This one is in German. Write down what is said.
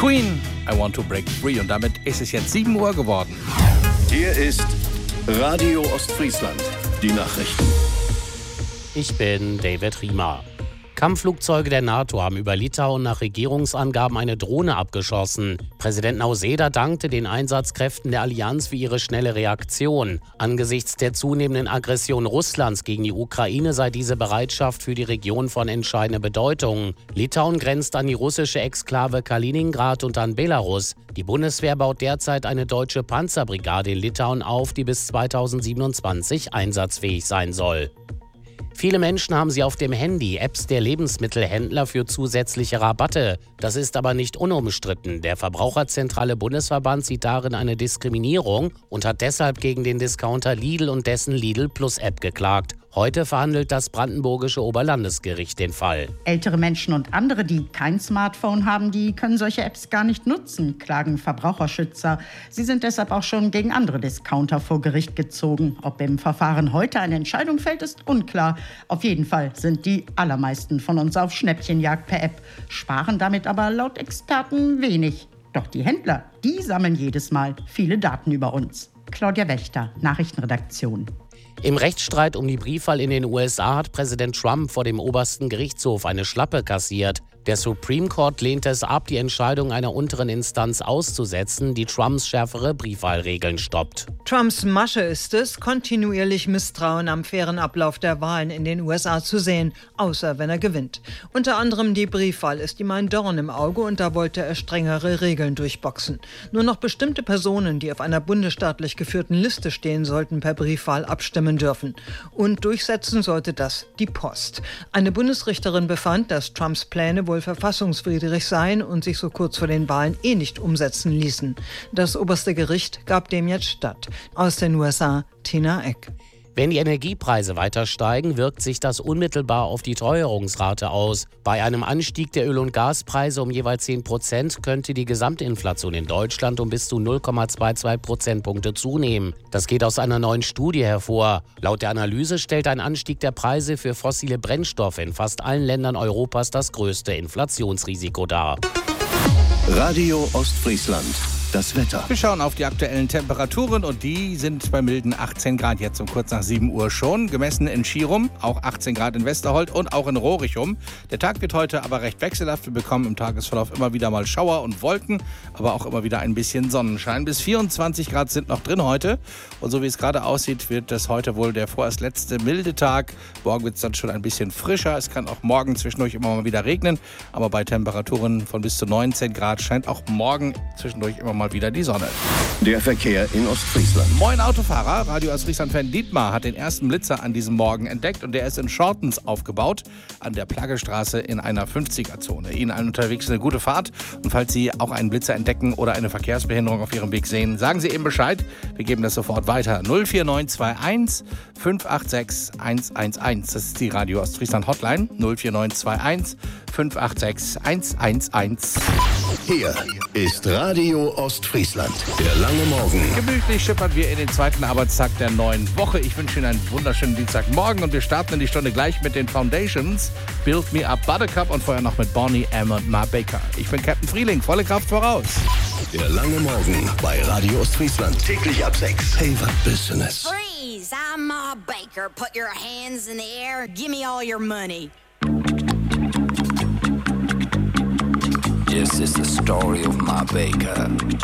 Queen, I Want to Break Free. Und damit ist es jetzt 7 Uhr geworden. Hier ist Radio Ostfriesland. Die Nachrichten. Ich bin David Riemer. Kampfflugzeuge der NATO haben über Litauen nach Regierungsangaben eine Drohne abgeschossen. Präsident Nausėda dankte den Einsatzkräften der Allianz für ihre schnelle Reaktion. Angesichts der zunehmenden Aggression Russlands gegen die Ukraine sei diese Bereitschaft für die Region von entscheidender Bedeutung. Litauen grenzt an die russische Exklave Kaliningrad und an Belarus. Die Bundeswehr baut derzeit eine deutsche Panzerbrigade in Litauen auf, die bis 2027 einsatzfähig sein soll. Viele Menschen haben sie auf dem Handy Apps der Lebensmittelhändler für zusätzliche Rabatte. Das ist aber nicht unumstritten. Der Verbraucherzentrale Bundesverband sieht darin eine Diskriminierung und hat deshalb gegen den Discounter Lidl und dessen Lidl Plus App geklagt. Heute verhandelt das brandenburgische Oberlandesgericht den Fall. Ältere Menschen und andere, die kein Smartphone haben, die können solche Apps gar nicht nutzen, klagen Verbraucherschützer. Sie sind deshalb auch schon gegen andere Discounter vor Gericht gezogen. Ob im Verfahren heute eine Entscheidung fällt, ist unklar. Auf jeden Fall sind die allermeisten von uns auf Schnäppchenjagd per App, sparen damit aber laut Experten wenig. Doch die Händler, die sammeln jedes Mal viele Daten über uns. Claudia Wächter, Nachrichtenredaktion. Im Rechtsstreit um die Briefwahl in den USA hat Präsident Trump vor dem obersten Gerichtshof eine Schlappe kassiert. Der Supreme Court lehnte es ab, die Entscheidung einer unteren Instanz auszusetzen, die Trumps schärfere Briefwahlregeln stoppt. Trumps Masche ist es, kontinuierlich Misstrauen am fairen Ablauf der Wahlen in den USA zu sehen, außer wenn er gewinnt. Unter anderem die Briefwahl ist ihm ein Dorn im Auge und da wollte er strengere Regeln durchboxen. Nur noch bestimmte Personen, die auf einer bundesstaatlich geführten Liste stehen, sollten per Briefwahl abstimmen dürfen. Und durchsetzen sollte das die Post. Eine Bundesrichterin befand, dass Trumps Pläne wohl verfassungswidrig seien und sich so kurz vor den Wahlen nicht umsetzen ließen. Das oberste Gericht gab dem jetzt statt. Aus den USA, Tina Eck. Wenn die Energiepreise weiter steigen, wirkt sich das unmittelbar auf die Teuerungsrate aus. Bei einem Anstieg der Öl- und Gaspreise um jeweils 10% könnte die Gesamtinflation in Deutschland um bis zu 0,22 Prozentpunkte zunehmen. Das geht aus einer neuen Studie hervor. Laut der Analyse stellt ein Anstieg der Preise für fossile Brennstoffe in fast allen Ländern Europas das größte Inflationsrisiko dar. Radio Ostfriesland. Das Wetter. Wir schauen auf die aktuellen Temperaturen und die sind bei milden 18 Grad jetzt um kurz nach 7 Uhr schon. Gemessen in Schirum, auch 18 Grad in Westerhold und auch in Rohrichum. Der Tag wird heute aber recht wechselhaft. Wir bekommen im Tagesverlauf immer wieder mal Schauer und Wolken, aber auch immer wieder ein bisschen Sonnenschein. Bis 24 Grad sind noch drin heute. Und so wie es gerade aussieht, wird das heute wohl der vorerst letzte milde Tag. Morgen wird es dann schon ein bisschen frischer. Es kann auch morgen zwischendurch immer mal wieder regnen. Aber bei Temperaturen von bis zu 19 Grad scheint auch morgen zwischendurch immer mal wieder die Sonne. Der Verkehr in Ostfriesland. Moin Autofahrer, Radio Ostfriesland-Fan Dietmar hat den ersten Blitzer an diesem Morgen entdeckt und der ist in Schortens aufgebaut, an der Plaggestraße in einer 50er-Zone. Ihnen allen unterwegs eine gute Fahrt und falls Sie auch einen Blitzer entdecken oder eine Verkehrsbehinderung auf Ihrem Weg sehen, sagen Sie eben Bescheid. Wir geben das sofort weiter. 04921 586 111. Das ist die Radio Ostfriesland Hotline. 04921 586 111. Hier ist Radio Ostfriesland. Der lange Morgen. Gemütlich schippern wir in den zweiten Arbeitstag der neuen Woche. Ich wünsche Ihnen einen wunderschönen Dienstagmorgen und wir starten in die Stunde gleich mit den Foundations. Build Me Up Buttercup und vorher noch mit Bonnie M. und Ma Baker. Ich bin Captain Frieling, volle Kraft voraus. Der lange Morgen bei Radio Ostfriesland. Täglich ab 6. Favorite Business. Freeze! I'm Ma Baker. Put your hands in the air. Give me all your money. This is the story of Ma Baker.